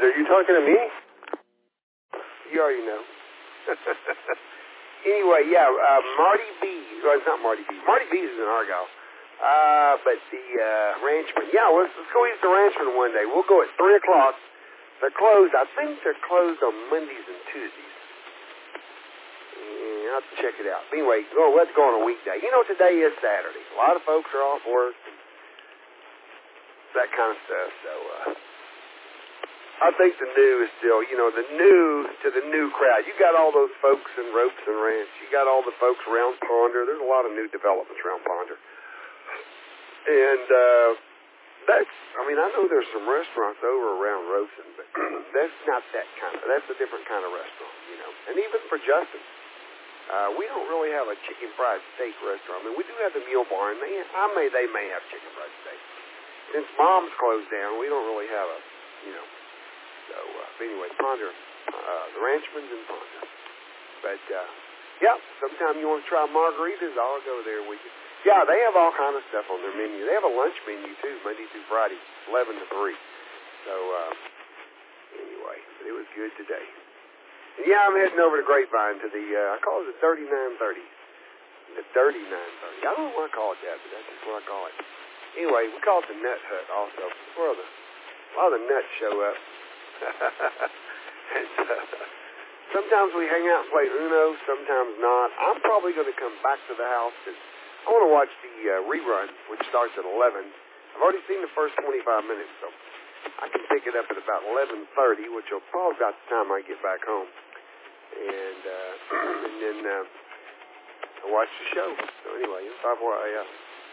David, are you talking to me? You already know. Anyway, yeah, Marty B. Well, it's not Marty B. Marty B is in Argyle. But the Ranchman. Yeah, let's go eat the Ranchman one day. We'll go at 3 o'clock. They're closed. I think they're closed on Mondays and Tuesdays. Yeah, I'll have to check it out. But anyway, let's go on a weekday. You know, today is Saturday. A lot of folks are off work. And that kind of stuff. So, I think the new is still, you know, the new to the new crowd. You got all those folks in Ropes and Ranch. You got all the folks around Ponder. There's a lot of new developments around Ponder. And I know there's some restaurants over around Robeson, but that's not that kind of, that's a different kind of restaurant, you know. And even for Justin, we don't really have a chicken fried steak restaurant. I mean, we do have the Mule Bar, and they may have chicken fried steak. Since Mom's closed down, we don't really have a, you know. So, but anyway, Ponder, the Ranchman's in Ponder. But, yeah, sometime you want to try margaritas, I'll go there with you. Yeah, they have all kind of stuff on their menu. They have a lunch menu, too, Monday through Friday, 11 to 3. So, anyway, but it was good today. And, yeah, I'm heading over to Grapevine to the, I call it the 3930. The 3930. I don't know why I call it that, but that's just what I call it. Anyway, we call it the Nut Hut also. It's where a lot of the nuts show up. And, sometimes we hang out and play Uno, sometimes not. I'm probably going to come back to the house because I want to watch the rerun, which starts at 11. I've already seen the first 25 minutes, so I can pick it up at about 11:30, which will probably about the time I get back home. And then I'll watch the show. So anyway, that's where I am.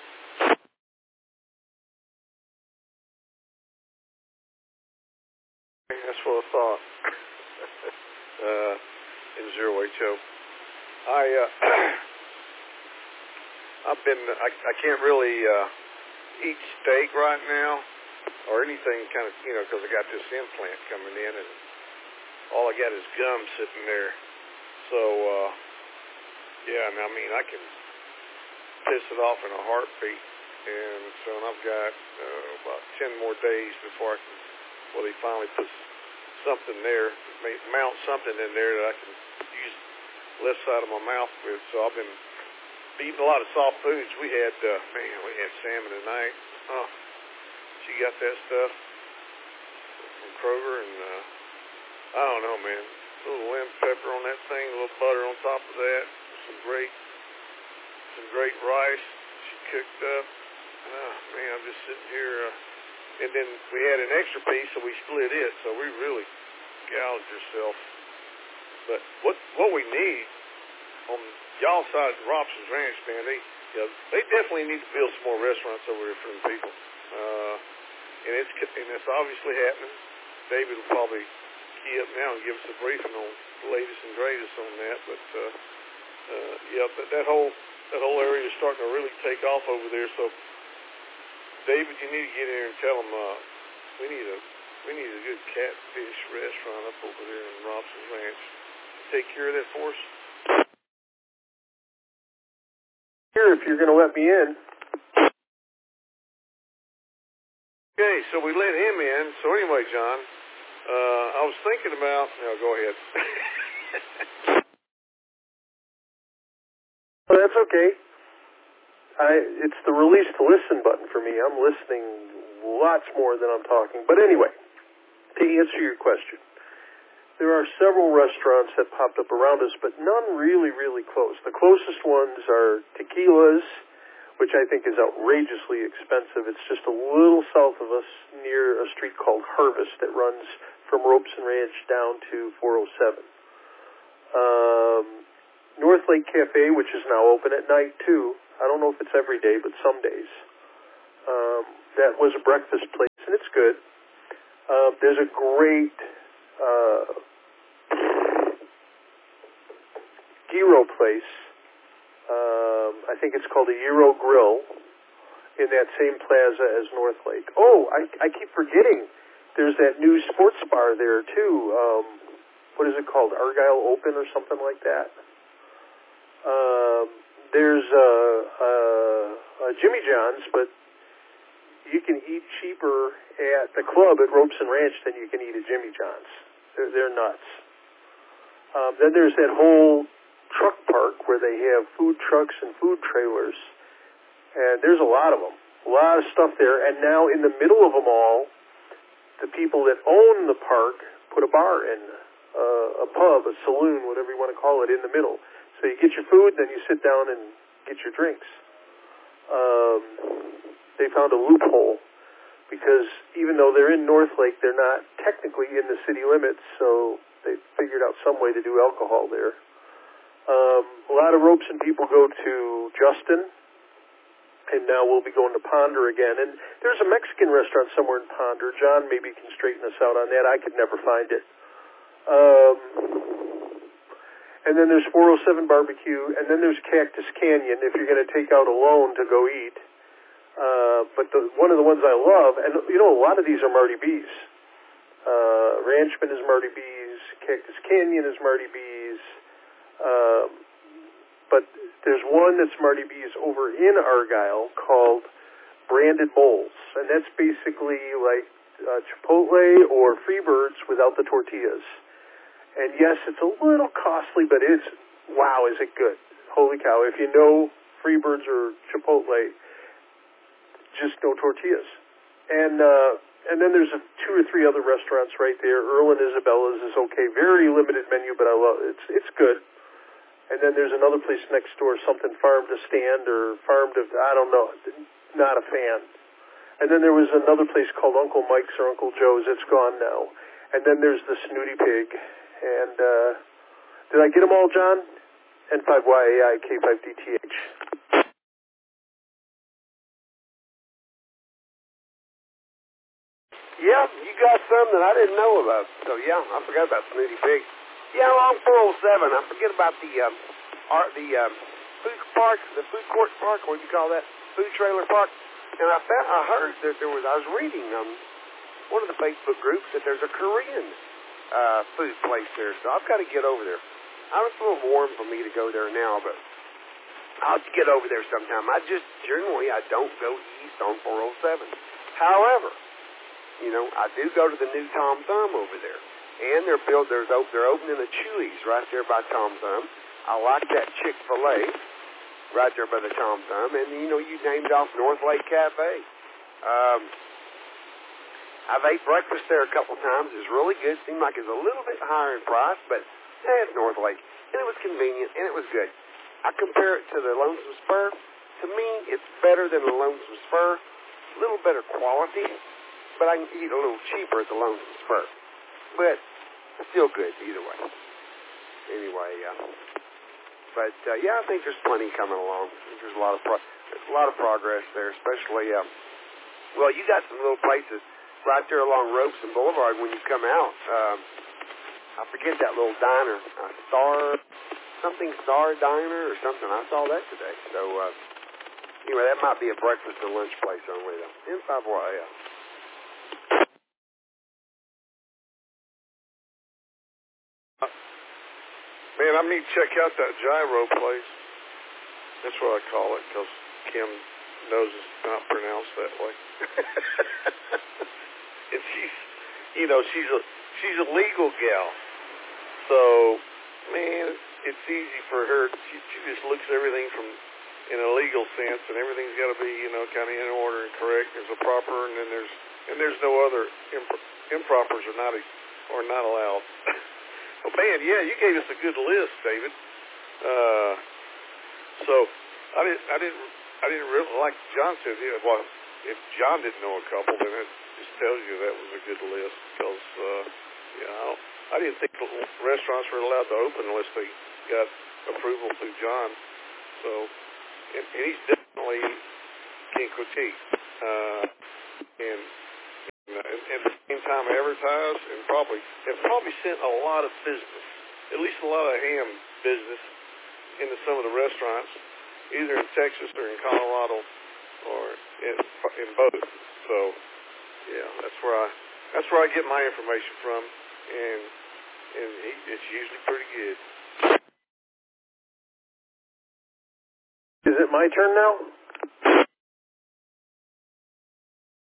That's what I thought. In Zero HO. I can't really eat steak right now or anything kind of, you know, because I got this implant coming in and all I got is gum sitting there. So, yeah, and I mean, I can piss it off in a heartbeat. And so I've got about 10 more days before I can, they finally put something there, mount something in there that I can use the left side of my mouth with. So I've been eating a lot of soft foods. We had salmon tonight. Oh, she got that stuff from Kroger, and I don't know, man. A little lemon pepper on that thing, a little butter on top of that, some great rice she cooked up. Oh, man, I'm just sitting here. And then we had an extra piece, so we split it. So we really gouged ourselves. But what we need on y'all side of Robson's Ranch, man, they definitely need to build some more restaurants over there for the people. And it's obviously happening. David will probably key up now and give us a briefing on the latest and greatest on that. But that whole area is starting to really take off over there. So, David, you need to get in there and tell them we need a good catfish restaurant up over there in Robson's Ranch. Take care of that for us. Here, if you're going to let me in. Okay, so we let him in. So anyway, John, I was thinking about. No, go ahead. Well, that's okay. It's the release to listen button for me. I'm listening lots more than I'm talking. But anyway, to answer your question, there are several restaurants that popped up around us, but none really, really close. The closest ones are Tequila's, which I think is outrageously expensive. It's just a little south of us near a street called Harvest that runs from Robeson Ranch down to 407. North Lake Cafe, which is now open at night, too. I don't know if it's every day, but some days. That was a breakfast place, and it's good. There's a great gyro place. I think it's called the Euro Grill in that same plaza as North Lake. Oh, I keep forgetting. There's that new sports bar there, too. What is it called? Argyle Open or something like that. There's a Jimmy John's, but you can eat cheaper at the club at Ropes and Ranch than you can eat at Jimmy John's. They're nuts. Then there's that whole truck park where they have food trucks and food trailers, and there's a lot of them, a lot of stuff there. And now in the middle of them all, the people that own the park put a bar in, a pub, a saloon, whatever you want to call it, in the middle. So you get your food, then you sit down and get your drinks. They found a loophole because even though they're in North Lake, they're not technically in the city limits, so they figured out some way to do alcohol there. A lot of Robeson people go to Justin, and now we'll be going to Ponder again. And there's a Mexican restaurant somewhere in Ponder. John maybe can straighten us out on that. I could never find it. And then there's 407 Barbecue, and then there's Cactus Canyon if you're going to take out a loan to go eat. But one of the ones I love, and you know, a lot of these are Marty B's. Ranchman is Marty B's. Cactus Canyon is Marty B's. But there's one that's Marty B's over in Argyle called Branded Bowls, and that's basically like Chipotle or Freebirds without the tortillas. And yes, it's a little costly, but it's, wow, is it good. Holy cow. If you know Freebirds or Chipotle, just no tortillas. And then there's two or three other restaurants right there. Earl and Isabella's is okay. Very limited menu, but I love it. It's good. And then there's another place next door, something Farm to Stand or Farm to, I don't know, not a fan. And then there was another place called Uncle Mike's or Uncle Joe's. It's gone now. And then there's the Snooty Pig. And did I get them all, John? N5YAI K5DTH. Yeah, you got some that I didn't know about. So yeah, I forgot about Snooty Pig. Yeah, along 407. I forget about the food park, the food court park. What do you call that? Food trailer park. And I heard that I was reading one of the Facebook groups that there's a Korean food place there. So I've got to get over there. It's a little warm for me to go there now, but I'll have to get over there sometime. Generally I don't go east on 407. However, you know, I do go to the new Tom Thumb over there. And they're opening a Chuy's right there by Tom Thumb. I like that Chick-fil-A right there by the Tom Thumb. And, you know, you named off North Lake Cafe. I've ate breakfast there a couple times. It's really good. Seemed like it's a little bit higher in price, but it's North Lake. And it was convenient, and it was good. I compare it to the Lonesome Spur. To me, it's better than the Lonesome Spur. A little better quality, but I can eat a little cheaper at the Lonesome Spur. But still good either way. Anyway, but I think there's plenty coming along. There's a lot of progress there, especially. Well, you got some little places right there along Robeson Boulevard when you come out. I forget that little diner, Star Diner or something. I saw that today. So anyway, that might be a breakfast and lunch place only though. N5YAI. Man, I need to check out that gyro place. That's what I call it, because Kim knows it's not pronounced that way. And she's a legal gal. So, man, it's easy for her. She just looks at everything from in a legal sense, and everything's got to be, you know, kind of in order and correct. There's a proper, and then there's no other impropers are not allowed. Oh man, yeah, you gave us a good list, David. So I didn't really, like John said. Yeah, well, if John didn't know a couple, then it just tells you that was a good list. Because I didn't think restaurants were allowed to open unless they got approval through John. So, and he's definitely can critique, and at the same time advertised, and probably sent a lot of business, at least a lot of ham business, into some of the restaurants, either in Texas or in Colorado, or in both. So, yeah, that's where I get my information from, and it's usually pretty good. Is it my turn now?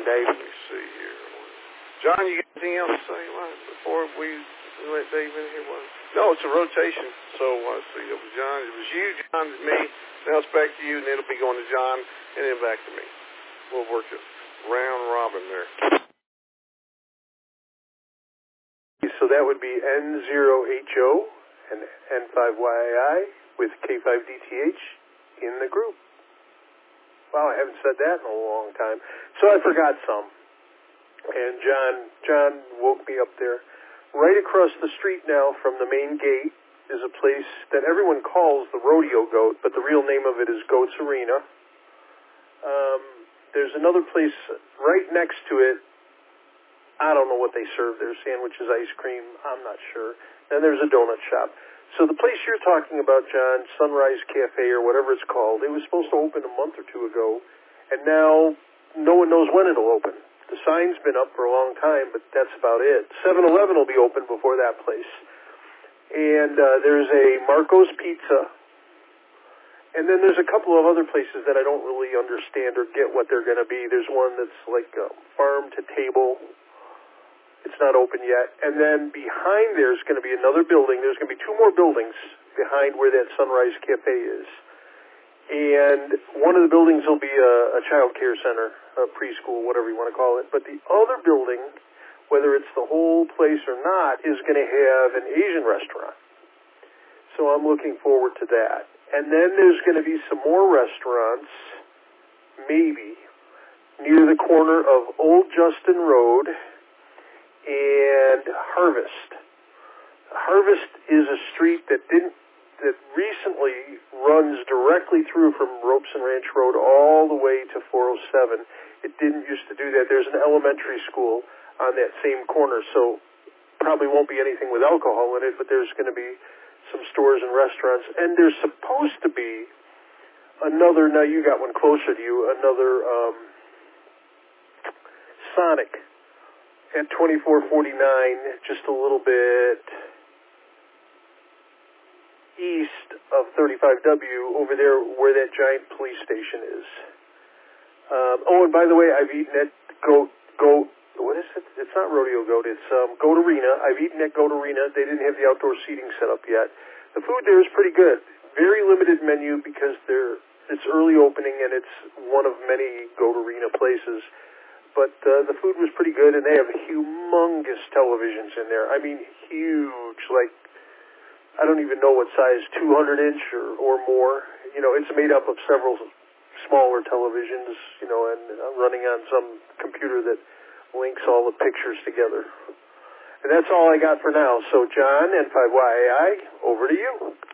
Dave? Let me see here. John, you got anything else to say before we let Dave in here? No, it's a rotation. So let's see. It was John. It was you, John, me. Now it's back to you, and then it'll be going to John, and then back to me. We'll work it round robin there. So that would be N0HO and N5YI with K5DTH in the group. Wow, I haven't said that in a long time. So I forgot some. And John woke me up there. Right across the street now from the main gate is a place that everyone calls the Rodeo Goat, but the real name of it is Goat's Arena. There's another place right next to it. I don't know what they serve there, sandwiches, ice cream, I'm not sure. And there's a donut shop. So the place you're talking about, John, Sunrise Cafe or whatever it's called, it was supposed to open a month or two ago, and now no one knows when it'll open. The sign's been up for a long time, but that's about it. 7-Eleven will be open before that place. And there's a Marco's Pizza. And then there's a couple of other places that I don't really understand or get what they're going to be. There's one that's like farm to table. It's not open yet. And then behind there's going to be another building. There's going to be two more buildings behind where that Sunrise Cafe is. And one of the buildings will be a child care center, a preschool, whatever you want to call it. But the other building, whether it's the whole place or not, is going to have an Asian restaurant. So I'm looking forward to that. And then there's going to be some more restaurants, maybe, near the corner of Old Justin Road and Harvest. Harvest is a street that recently runs directly through from Robeson Ranch Road all the way to 407. It didn't used to do that. There's an elementary school on that same corner, so probably won't be anything with alcohol in it, but there's going to be some stores and restaurants. And there's supposed to be another, now you got one closer to you, another Sonic at 2449, just a little bit east of 35W, over there where that giant police station is. And by the way, I've eaten at what is it? It's not Rodeo Goat. It's Goat Arena. I've eaten at Goat Arena. They didn't have the outdoor seating set up yet. The food there is pretty good. Very limited menu because it's early opening and it's one of many Goat Arena places. But the food was pretty good, and they have humongous televisions in there. I mean, huge. Like, I don't even know what size, 200-inch or more. You know, it's made up of several smaller televisions, you know, and running on some computer that links all the pictures together. And that's all I got for now. So, John, N5YI, over to you.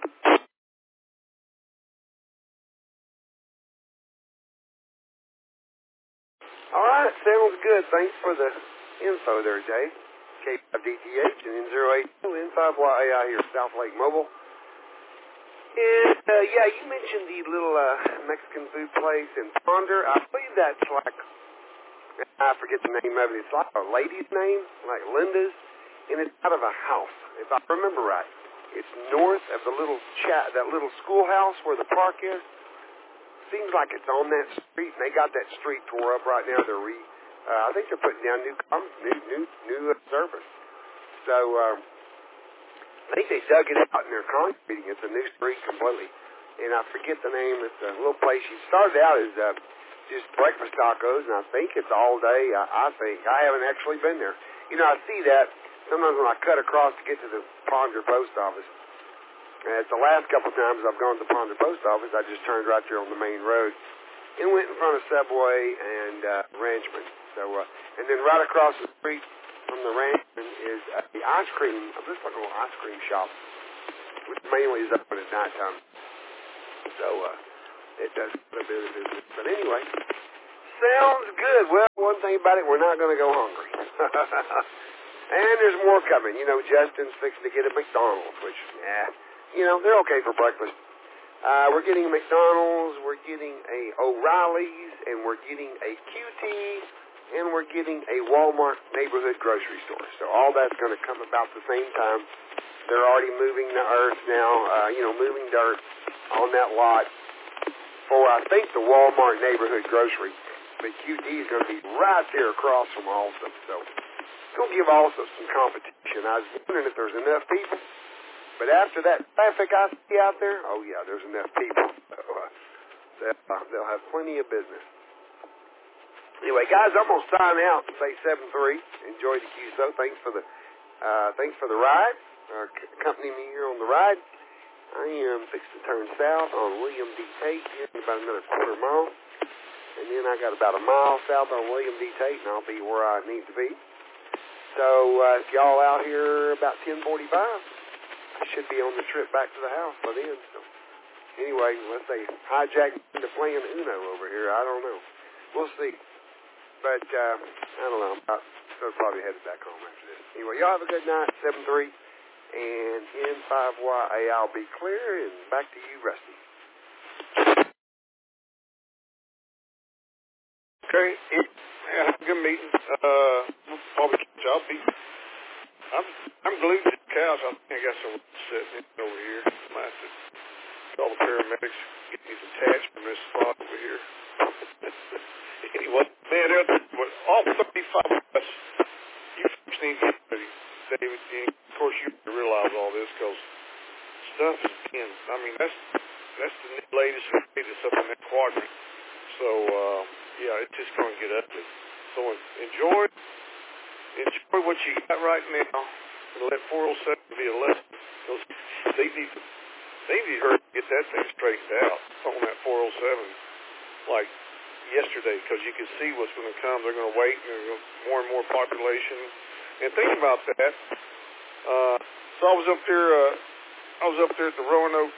All right, sounds good. Thanks for the info there, Dave. K5DTH and N082 N5YI here, South Lake Mobile. And, yeah, you mentioned the little Mexican food place in Ponder. I believe that's like, I forget the name of it. It's like a lady's name, like Linda's, and it's out of a house, if I remember right. It's north of the that little schoolhouse where the park is. Seems like it's on that street, and they got that street tore up right now. I think they're putting down new service. So I think they dug it out and they're concreting. It's a new street completely, and I forget the name. It's a little place. She started out as just breakfast tacos, and I think it's all day. I think I haven't actually been there. You know, I see that sometimes when I cut across to get to the Ponder post office. And it's the last couple of times I've gone to the Ponder post office, I just turned right there on the main road and went in front of Subway and Ranchman. So, and then right across the street from the Ranchman is the ice cream. It looks like a little ice cream shop, which mainly is open at nighttime. So it does a little bit of business. But anyway, sounds good. Well, one thing about it, we're not going to go hungry. And there's more coming. You know, Justin's fixing to get a McDonald's, which, you know, they're okay for breakfast. We're getting McDonald's, we're getting a O'Reilly's, and we're getting a QT, and we're getting a Walmart neighborhood grocery store. So all that's going to come about the same time. They're already moving the earth now, moving dirt on that lot for, I think, the Walmart neighborhood grocery. but QT is going to be right there across from Alsop. So it's going to give Alsop some competition. I was wondering if there's enough people. But after that traffic I see out there, oh, yeah, there's enough people. So they'll have plenty of business. Anyway, guys, I'm going to sign out and say 7-3. Enjoy the QSO. Thanks for the ride. Accompany me here on the ride. I am fixing to turn south on William D. Tate in about another quarter mile. And then I got about a mile south on William D. Tate, and I'll be where I need to be. So if y'all out here about 10:45, I should be on the trip back to the house by then. So anyway, unless they hijack into playing Uno over here, I don't know. We'll see. But I don't know. I'm probably headed back home after this. Anyway, y'all have a good night. 7-3. And N5YA, I'll be clear, and back to you, Rusty. Okay, yeah, have a good meeting. Probably I'm glued to the couch. I think I got some sitting over here. I might have to call the paramedics, get me detached from this spot over here. Anyway, man, all 35 of us, you folks need to get ready. David, of course, you realize all this because stuff is in. I mean, that's the latest up in that quadrant. So, yeah, it's just going to get ugly. So enjoy what you got right now, and let 407 be a lesson. Because they need her to get that thing straightened out on that 407, like yesterday, because you can see what's going to come. They're going to wait, and there's more and more population. And think about that. So I was up there at the Roanoke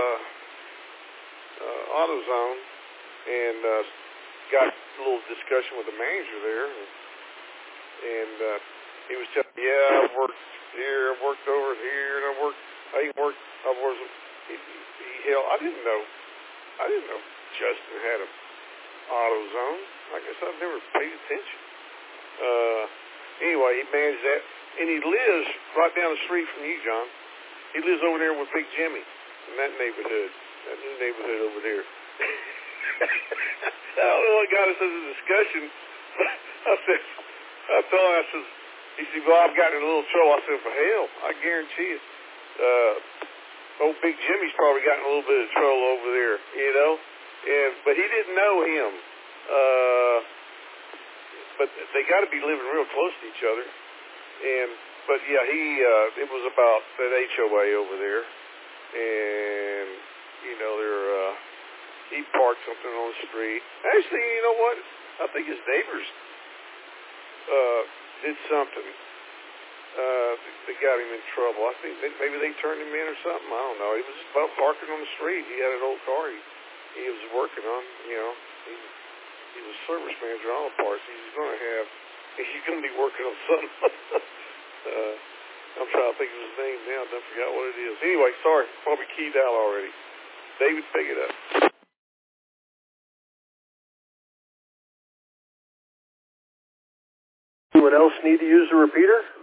AutoZone, and got a little discussion with the manager there, and he was telling me, yeah, I've worked here, I've worked over here, and I didn't know Justin had an AutoZone. I guess I've never paid attention. Anyway, he managed that, and he lives right down the street from you, John. He lives over there with Big Jimmy in that neighborhood, that new neighborhood over there. I don't know what got us into a discussion. I told him, he said, well, I've gotten in a little trouble. I said, for hell, I guarantee it. Old Big Jimmy's probably gotten a little bit of trouble over there, you know. But he didn't know him. But they got to be living real close to each other. But yeah, it was about that HOA over there, and you know, he parked something on the street. Actually, you know what? I think his neighbors did something. They got him in trouble. I think maybe they turned him in or something. I don't know. He was about parking on the street. He had an old car he was working on. You know, he was a service manager on all parts. He's going to be working on something. I'm trying to think of his name now. I forgot what it is. Anyway, sorry. Probably keyed out already. David, pick it up. Anyone else need to use the repeater?